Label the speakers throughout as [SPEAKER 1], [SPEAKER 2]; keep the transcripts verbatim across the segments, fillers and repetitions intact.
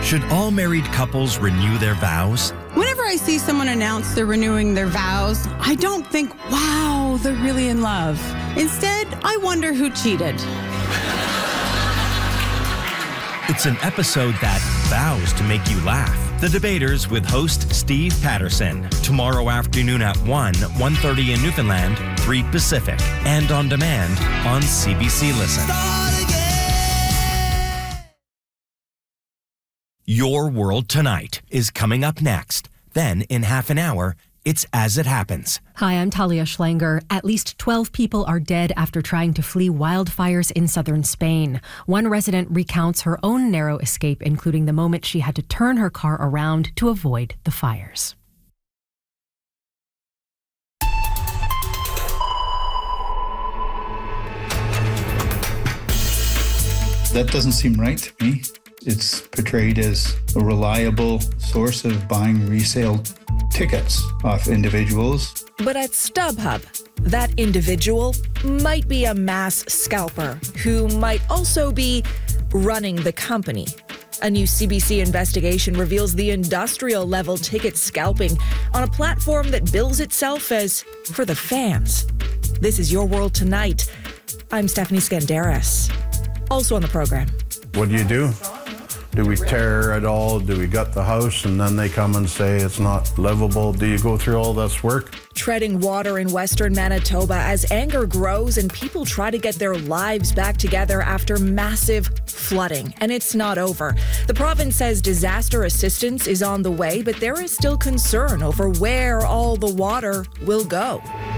[SPEAKER 1] Should all married couples renew their vows?
[SPEAKER 2] Whenever I see someone announce they're renewing their vows, I don't think, wow, they're really in love. Instead, I wonder who cheated.
[SPEAKER 1] It's an episode that vows to make you laugh. The Debaters with host Steve Patterson. Tomorrow afternoon at one, one thirty in Newfoundland, three Pacific. And on demand on C B C Listen. Your World Tonight is coming up next. Then, in half an hour, it's As It Happens.
[SPEAKER 3] Hi, I'm Talia Schlanger. At least twelve people are dead after trying to flee wildfires in southern Spain. One resident recounts her own narrow escape, including the moment she had to turn her car around to avoid the fires.
[SPEAKER 4] That doesn't seem right to me. It's portrayed as a reliable source of buying resale tickets off individuals.
[SPEAKER 5] But at StubHub, that individual might be a mass scalper who might also be running the company. A new C B C investigation reveals the industrial-level ticket scalping on a platform that bills itself as for the fans. This is Your World Tonight. I'm Stephanie Skandaris. Also on the program.
[SPEAKER 6] What do you do? Do we tear it all? Do we gut the house and then they come and say it's not livable? Do you go through all this work?
[SPEAKER 5] Treading water in western Manitoba as anger grows and people try to get their lives back together after massive flooding. And it's not over. The province says disaster assistance is on the way, but there is still concern over where all the water will go.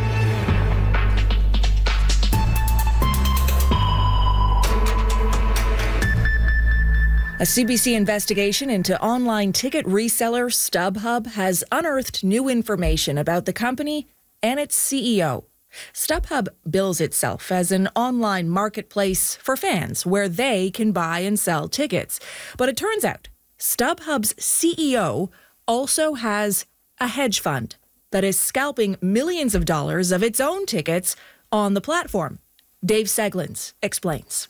[SPEAKER 5] A C B C investigation into online ticket reseller StubHub has unearthed new information about the company and its C E O. StubHub bills itself as an online marketplace for fans where they can buy and sell tickets. But it turns out StubHub's C E O also has a hedge fund that is scalping millions of dollars of its own tickets on the platform. Dave Seglins explains.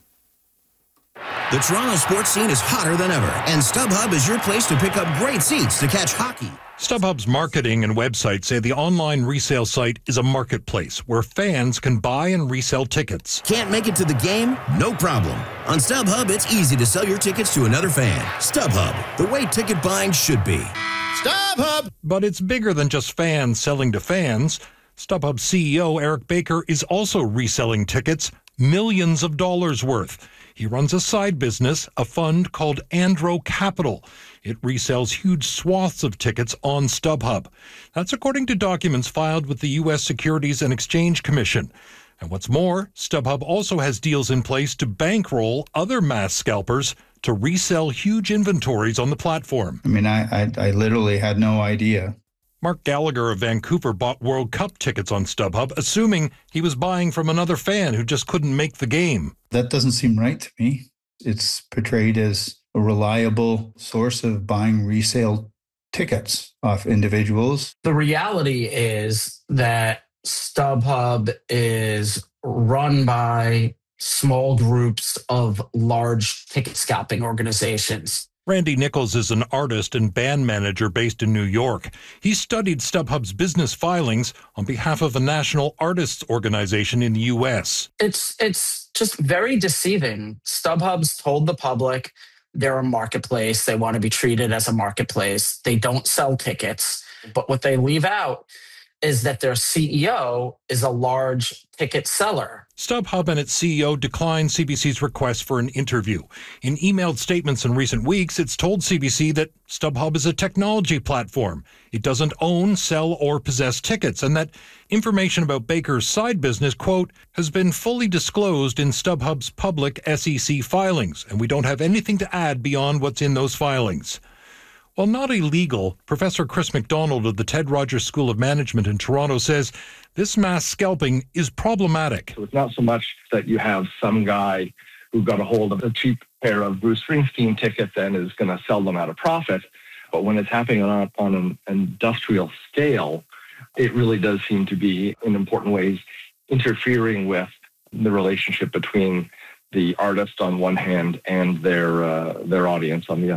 [SPEAKER 7] The Toronto sports scene is hotter than ever, and StubHub is your place to pick up great seats to catch hockey.
[SPEAKER 8] StubHub's marketing and website say the online resale site is a marketplace where fans can buy and resell tickets.
[SPEAKER 7] Can't make it to the game? No problem. On StubHub, it's easy to sell your tickets to another fan. StubHub, the way ticket buying should be. StubHub!
[SPEAKER 8] But it's bigger than just fans selling to fans. StubHub C E O Eric Baker is also reselling tickets, millions of dollars worth. He runs a side business, a fund called Andro Capital. It resells huge swaths of tickets on StubHub. That's according to documents filed with the U S Securities and Exchange Commission. And what's more, StubHub also has deals in place to bankroll other mass scalpers to resell huge inventories on the platform.
[SPEAKER 4] I mean, I, I, I literally had no idea.
[SPEAKER 8] Mark Gallagher of Vancouver bought World Cup tickets on StubHub, assuming he was buying from another fan who just couldn't make the game.
[SPEAKER 4] That doesn't seem right to me. It's portrayed as a reliable source of buying resale tickets off individuals.
[SPEAKER 9] The reality is that StubHub is run by small groups of large ticket scalping organizations.
[SPEAKER 8] Randy Nichols is an artist and band manager based in New York. He studied StubHub's business filings on behalf of a national artists organization in the U S.
[SPEAKER 9] It's it's just very deceiving. StubHub's told the public they're a marketplace. They want to be treated as a marketplace. They don't sell tickets. But what they leave out is that their C E O is a large ticket seller.
[SPEAKER 8] StubHub and its C E O declined C B C's request for an interview. In emailed statements in recent weeks, it's told C B C that StubHub is a technology platform. It doesn't own, sell, or possess tickets, and that information about Baker's side business, quote, has been fully disclosed in StubHub's public S E C filings, and we don't have anything to add beyond what's in those filings. While not illegal, Professor Chris McDonald of the Ted Rogers School of Management in Toronto says this mass scalping is problematic.
[SPEAKER 10] So it's not so much that you have some guy who got a hold of a cheap pair of Bruce Springsteen tickets and is going to sell them at a profit, but when it's happening on, on an industrial scale, it really does seem to be, in important ways, interfering with the relationship between the artist on one hand and their uh, their audience on the other.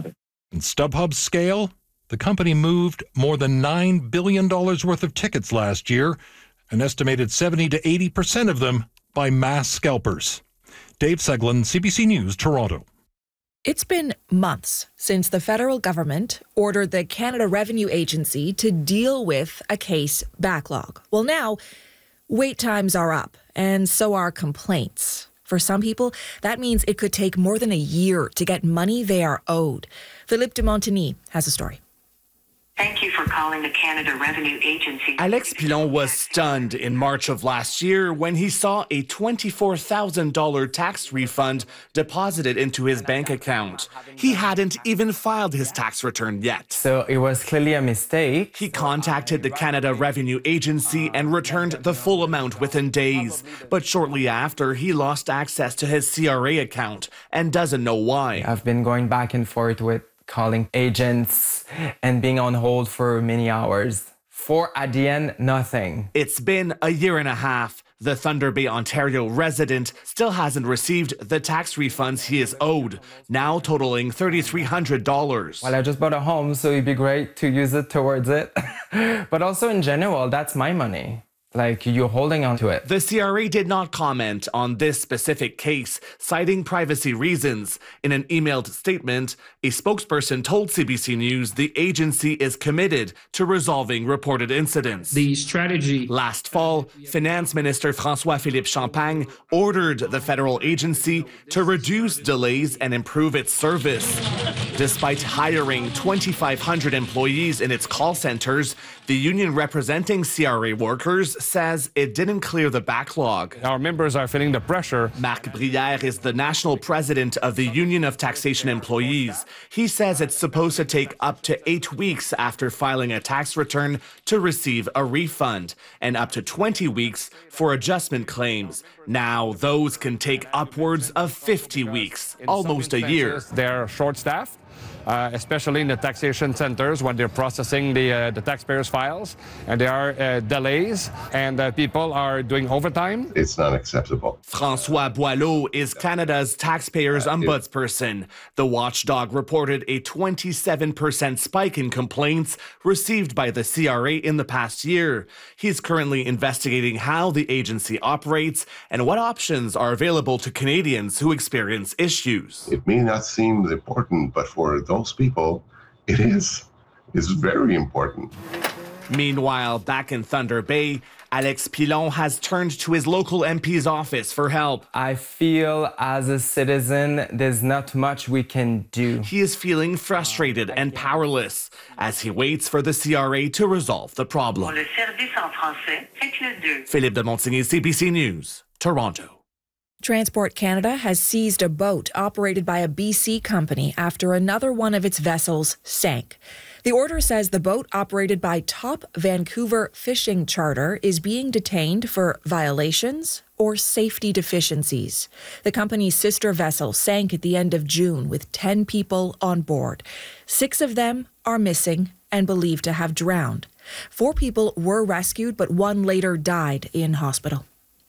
[SPEAKER 8] In StubHub's scale, the company moved more than nine billion dollars worth of tickets last year, an estimated seventy to eighty percent of them by mass scalpers. Dave Seglin, C B C News, Toronto.
[SPEAKER 5] It's been months since the federal government ordered the Canada Revenue Agency to deal with a case backlog. Well, now, wait times are up, and so are complaints. For some people, that means it could take more than a year to get money they are owed. Philippe de Montigny has a story.
[SPEAKER 11] Thank you for calling the Canada Revenue Agency.
[SPEAKER 12] Alex Pilon was stunned in March of last year when he saw a twenty-four thousand dollars tax refund deposited into his bank account. He hadn't even filed his tax return yet.
[SPEAKER 13] So it was clearly a mistake.
[SPEAKER 12] He contacted the Canada Revenue Agency and returned the full amount within days. But shortly after, he lost access to his C R A account and doesn't know why.
[SPEAKER 13] I've been going back and forth with calling agents and being on hold for many hours. For, at the end, nothing.
[SPEAKER 12] It's been a year and a half. The Thunder Bay, Ontario resident still hasn't received the tax refunds he is owed, now totaling three thousand three hundred dollars.
[SPEAKER 13] Well, I just bought a home, so it'd be great to use it towards it. But also in general, that's my money. Like, you're holding on to it.
[SPEAKER 12] The C R A did not comment on this specific case, citing privacy reasons. In an emailed statement, a spokesperson told C B C News the agency is committed to resolving reported incidents.
[SPEAKER 14] The strategy...
[SPEAKER 12] Last fall, Finance Minister François-Philippe Champagne ordered the federal agency to reduce delays and improve its service. Despite hiring twenty-five hundred employees in its call centers, the union representing C R A workers says it didn't clear the backlog.
[SPEAKER 15] Our members are feeling the pressure.
[SPEAKER 12] Marc Brière is the national president of the Union of Taxation Employees. He says it's supposed to take up to eight weeks after filing a tax return to receive a refund, and up to twenty weeks for adjustment claims. Now, those can take upwards of fifty weeks, almost a year.
[SPEAKER 15] They're short-staffed. Uh, especially in the taxation centers when they're processing the, uh, the taxpayers' files, and there are uh, delays, and uh, people are doing overtime.
[SPEAKER 16] It's not acceptable.
[SPEAKER 12] François Boileau is Canada's taxpayers' ombudsperson. The watchdog reported a twenty-seven percent spike in complaints received by the C R A in the past year. He's currently investigating how the agency operates and what options are available to Canadians who experience issues.
[SPEAKER 16] It may not seem important, but for those people, it is. It's very important.
[SPEAKER 12] Meanwhile, back in Thunder Bay, Alex Pilon has turned to his local M P's office for help.
[SPEAKER 13] I feel as a citizen, there's not much we can do.
[SPEAKER 12] He is feeling frustrated and powerless as he waits for the C R A to resolve the problem. Philippe de Montigny, C B C News, Toronto.
[SPEAKER 5] Transport Canada has seized a boat operated by a B C company after another one of its vessels sank. The order says the boat operated by Top Vancouver Fishing Charter is being detained for violations or safety deficiencies. The company's sister vessel sank at the end of June with ten people on board. Six of them are missing and believed to have drowned. Four people were rescued, but one later died in hospital.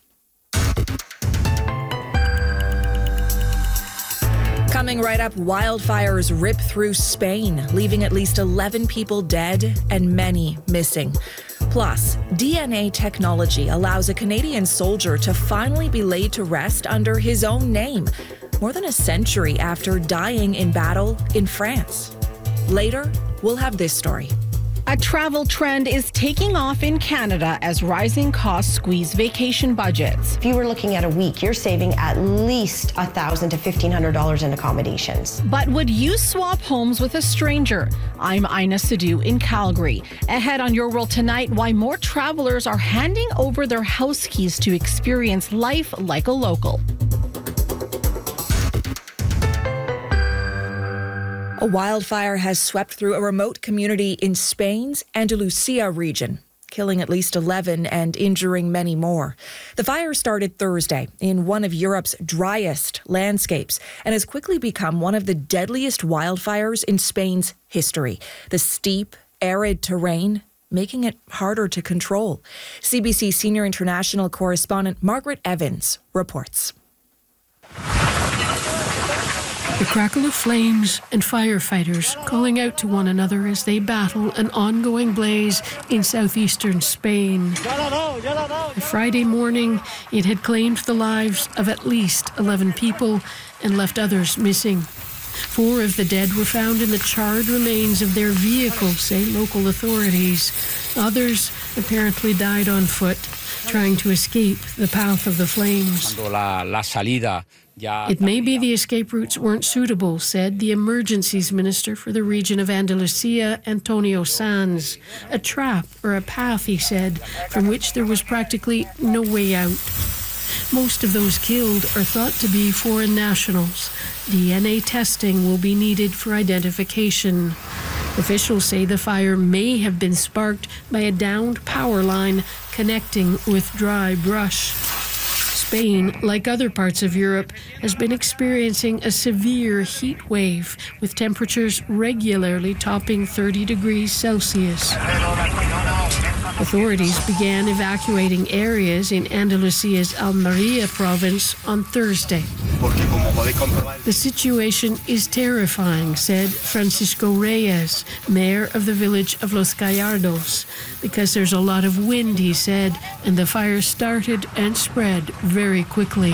[SPEAKER 5] Coming right up, wildfires rip through Spain, leaving at least eleven people dead and many missing. Plus, D N A technology allows a Canadian soldier to finally be laid to rest under his own name, more than a century after dying in battle in France. Later, we'll have this story.
[SPEAKER 17] A travel trend is taking off in Canada as rising costs squeeze vacation budgets.
[SPEAKER 18] If you were looking at a week, you're saving at least one thousand dollars to fifteen hundred dollars in accommodations.
[SPEAKER 17] But would you swap homes with a stranger? I'm Ina Sadu in Calgary. Ahead on Your World Tonight, why more travelers are handing over their house keys to experience life like a local.
[SPEAKER 5] A wildfire has swept through a remote community in Spain's Andalusia region, killing at least eleven and injuring many more. The fire started Thursday in one of Europe's driest landscapes and has quickly become one of the deadliest wildfires in Spain's history. The steep, arid terrain making it harder to control. C B C senior international correspondent Margaret Evans reports.
[SPEAKER 14] The crackle of flames and firefighters calling out to one another as they battle an ongoing blaze in southeastern Spain. The Friday morning, it had claimed the lives of at least eleven people and left others missing. Four of the dead were found in the charred remains of their vehicle, say local authorities. Others apparently died on foot, trying to escape the path of the flames. It may be the escape routes weren't suitable, said the emergencies minister for the region of Andalusia, Antonio Sanz. A trap or a path, he said, from which there was practically no way out. Most of those killed are thought to be foreign nationals. D N A testing will be needed for identification. Officials say the fire may have been sparked by a downed power line connecting with dry brush. Spain, like other parts of Europe, has been experiencing a severe heat wave, with temperatures regularly topping thirty degrees Celsius. Authorities began evacuating areas in Andalusia's Almería province on Thursday. The situation is terrifying, said Francisco Reyes, mayor of the village of Los Gallardos, because there's a lot of wind, he said, and the fire started and spread very quickly.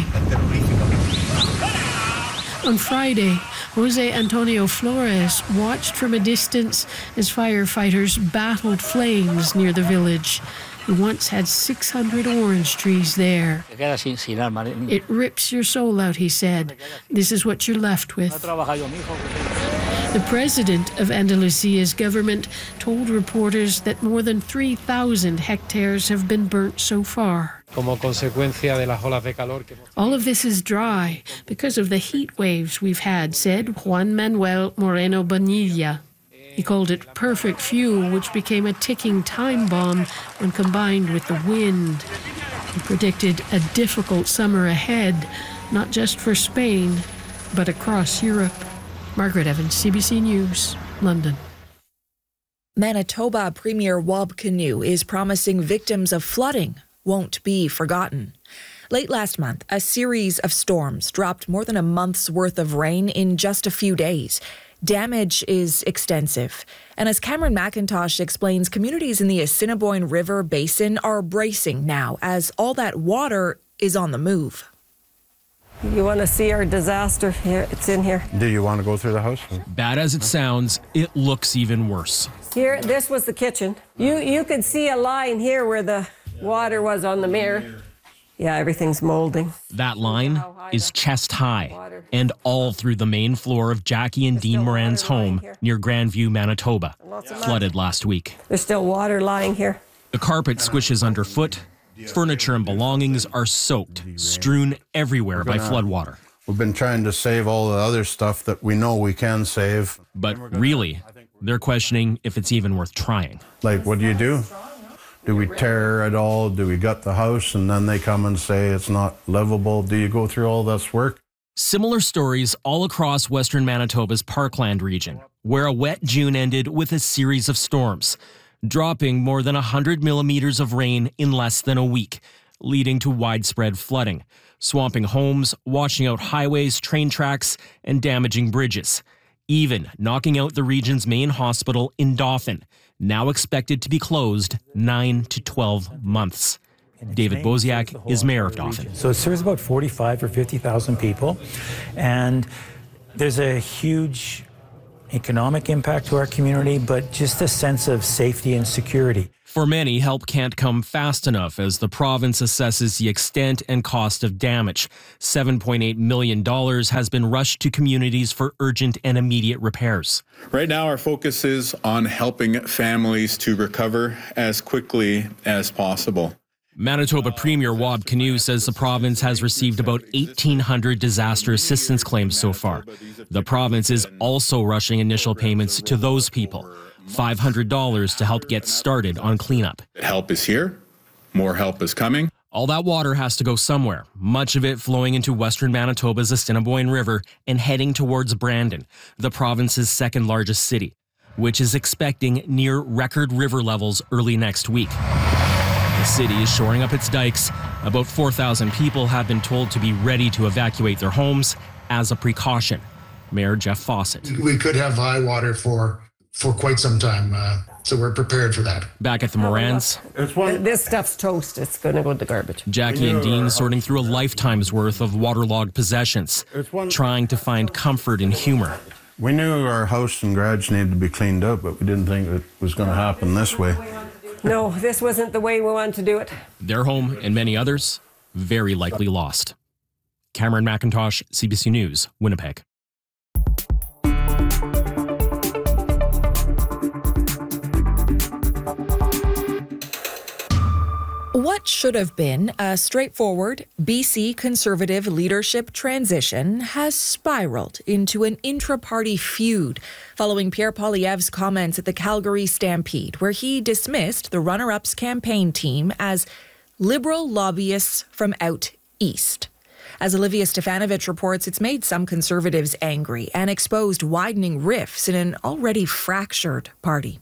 [SPEAKER 14] On Friday, Jose Antonio Flores watched from a distance as firefighters battled flames near the village. He once had six hundred orange trees there. It rips your soul out, he said. This is what you're left with. The president of Andalusia's government told reporters that more than three thousand hectares have been burnt so far. All of this is dry because of the heat waves we've had, said Juan Manuel Moreno Bonilla. He called it perfect fuel, which became a ticking time bomb when combined with the wind. He predicted a difficult summer ahead, not just for Spain, but across Europe. Margaret Evans, C B C News, London.
[SPEAKER 5] Manitoba Premier Wab Kinew is promising victims of flooding won't be forgotten. Late last month, a series of storms dropped more than a month's worth of rain in just a few days. Damage is extensive. And as Cameron McIntosh explains, communities in the Assiniboine River Basin are bracing now as all that water is on the move.
[SPEAKER 19] You want to see our disaster? Here, it's in here.
[SPEAKER 6] Do you want to go through the house?
[SPEAKER 20] Bad as it sounds, it looks even worse.
[SPEAKER 19] Here, this was the kitchen. You you could see a line here where the water was on the mirror. Yeah, everything's molding.
[SPEAKER 20] That line is chest high and all through the main floor of Jackie and Dean Moran's home near Grandview, Manitoba, flooded last week.
[SPEAKER 19] There's still water lying here.
[SPEAKER 20] The carpet squishes underfoot. Furniture and belongings are soaked, strewn everywhere by floodwater.
[SPEAKER 6] We've been trying to save all the other stuff that we know we can save.
[SPEAKER 20] But really, they're questioning if it's even worth trying.
[SPEAKER 6] Like, what do you do? Do we tear it all? Do we gut the house and then they come and say it's not livable? Do you go through all this work?
[SPEAKER 20] Similar stories all across western Manitoba's Parkland region, where a wet June ended with a series of storms, dropping more than one hundred millimeters of rain in less than a week, leading to widespread flooding, swamping homes, washing out highways, train tracks, and damaging bridges, even knocking out the region's main hospital in Dauphin, now expected to be closed nine to twelve months. David Boziak is mayor of Dauphin.
[SPEAKER 21] So it serves about forty-five or fifty thousand people, and there's a huge economic impact to our community, but just a sense of safety and security.
[SPEAKER 20] For many, help can't come fast enough as the province assesses the extent and cost of damage. seven point eight million dollars has been rushed to communities for urgent and immediate repairs.
[SPEAKER 22] Right now, our focus is on helping families to recover as quickly as possible.
[SPEAKER 20] Manitoba Premier Wab Kinew says the province has received about eighteen hundred disaster assistance claims so far. The province is also rushing initial payments to those people, five hundred dollars to help get started on cleanup.
[SPEAKER 22] Help is here. More help is coming.
[SPEAKER 20] All that water has to go somewhere, much of it flowing into western Manitoba's Assiniboine River and heading towards Brandon, the province's second largest city, which is expecting near record river levels early next week. The city is shoring up its dikes. About four thousand people have been told to be ready to evacuate their homes as a precaution. Mayor Jeff Fawcett.
[SPEAKER 1] We could have high water for, for quite some time, uh, so we're prepared for that.
[SPEAKER 20] Back at the Morans,
[SPEAKER 19] This stuff's toast. It's going to go in the garbage.
[SPEAKER 20] Jackie and Dean sorting through a lifetime's worth of waterlogged possessions, trying to find comfort in humor.
[SPEAKER 6] We knew our house and garage needed to be cleaned up, but we didn't think it was going to happen this way.
[SPEAKER 19] No, this wasn't the way we wanted to do it.
[SPEAKER 20] Their home and many others very likely lost. Cameron McIntosh, C B C News, Winnipeg.
[SPEAKER 5] What should have been a straightforward B C Conservative leadership transition has spiraled into an intra-party feud following Pierre Poilievre's comments at the Calgary Stampede, where he dismissed the runner-up's campaign team as liberal lobbyists from out east. As Olivia Stefanovich reports, it's made some Conservatives angry and exposed widening rifts in an already fractured party.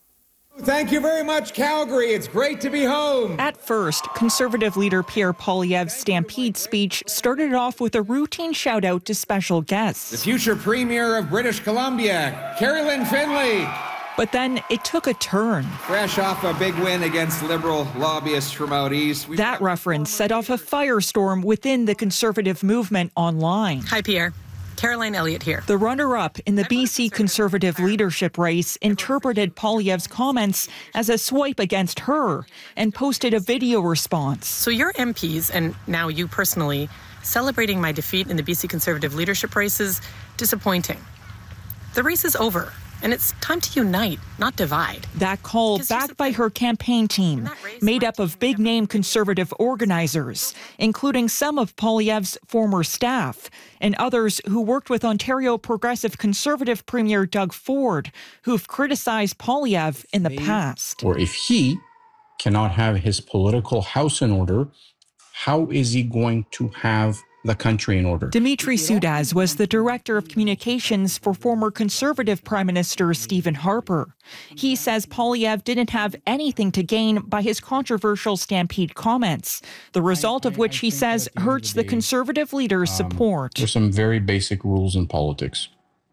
[SPEAKER 2] Thank you very much, Calgary. It's great to be home.
[SPEAKER 23] At first, Conservative leader Pierre Poilievre's Stampede speech started off with a routine shout-out to special guests.
[SPEAKER 2] The future Premier of British Columbia, Carrie-Lynne Finlay.
[SPEAKER 23] But then it took a turn.
[SPEAKER 2] Fresh off a big win against Liberal lobbyists from out east.
[SPEAKER 23] We've that reference set off a firestorm within the Conservative movement online.
[SPEAKER 24] Hi, Pierre. Caroline Elliott here.
[SPEAKER 23] The runner-up in the B C Conservative leadership race interpreted Poilievre's comments as a swipe against her and posted a video response.
[SPEAKER 24] So your M Ps, and now you personally, celebrating my defeat in the B C Conservative leadership race is disappointing. The race is over, and it's time to unite, not divide.
[SPEAKER 23] That call, backed by her campaign team, made up of big-name Conservative organizers, including some of Poilievre's former staff, and others who worked with Ontario Progressive Conservative Premier Doug Ford, who've criticized Poilievre in the past.
[SPEAKER 25] Or if he cannot have his political house in order, how is he going to have the country in order?
[SPEAKER 23] Dimitri Soudaz was the director of communications for former Conservative Prime Minister Stephen Harper. He says Poilievre didn't have anything to gain by his controversial Stampede comments, the result of which he says hurts the Conservative leader's support.
[SPEAKER 25] There's some very basic rules in politics.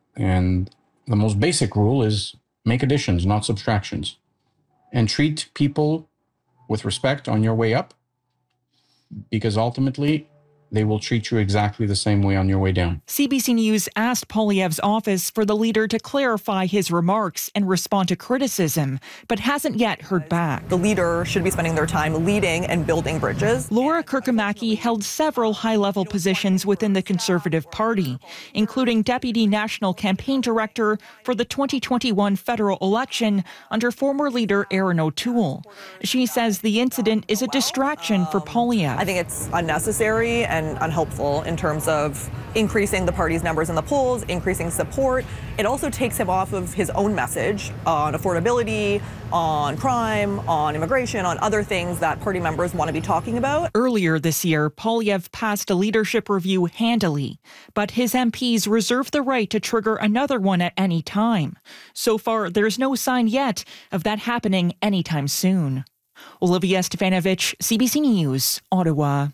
[SPEAKER 25] And the most basic rule is make additions, not subtractions. And treat people with respect on your way up, because ultimately they will treat you exactly the same way on your way down.
[SPEAKER 23] C B C News asked Poilievre's office for the leader to clarify his remarks and respond to criticism, but hasn't yet heard back.
[SPEAKER 26] The leader should be spending their time leading and building bridges.
[SPEAKER 23] Laura Kirkamaki held several high-level positions within the Conservative Party, including Deputy National Campaign Director for the twenty twenty-one federal election under former leader Erin O'Toole. She says the incident is a distraction for Poilievre.
[SPEAKER 26] I think it's unnecessary and unhelpful in terms of increasing the party's numbers in the polls, increasing support. It also takes him off of his own message on affordability, on crime, on immigration, on other things that party members want to be talking about.
[SPEAKER 23] Earlier this year, Poilievre passed a leadership review handily, but his M Ps reserve the right to trigger another one at any time. So far, there's no sign yet of that happening anytime soon. Olivia Stefanovich, C B C News, Ottawa.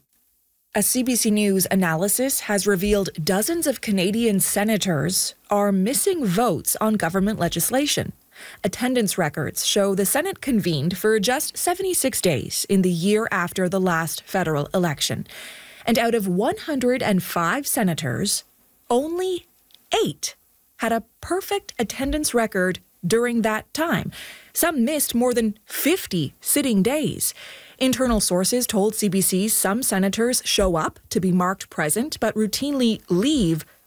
[SPEAKER 5] A C B C News analysis has revealed dozens of Canadian senators are missing votes on government legislation. Attendance records show the Senate convened for just seventy-six days in the year after the last federal election. And out of one hundred five senators, only eight had a perfect attendance record during that time. Some missed more than fifty sitting days. Internal sources told C B C some senators show up to be marked present but routinely leave